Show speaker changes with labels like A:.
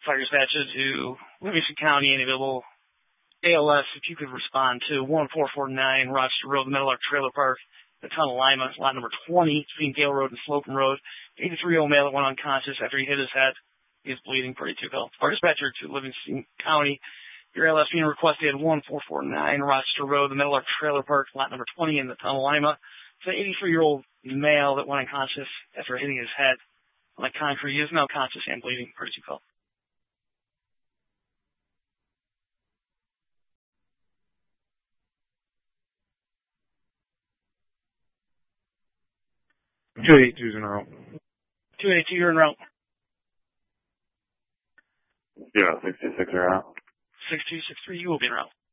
A: Fire dispatcher to Livingston County, any available ALS, if you could respond to 1449 Rochester Road, the Metal Arc Trailer Park, the Town of Lima, lot number 20, between Gale Road and Slocum Road. 83-year-old male that went unconscious after he hit his head. He is bleeding pretty too well. Fire dispatcher to Livingston County. Your ALS being requested at 1449 Rochester Road, the Metal Arc Trailer Park, lot number 20 in the Town of Lima. It's an 83-year-old male that went unconscious after hitting his head on the concrete. He is now conscious and bleeding pretty too well.
B: 282's in route.
A: 282, you're en route.
B: Yeah, 66 are out.
A: 6263, you will be en route.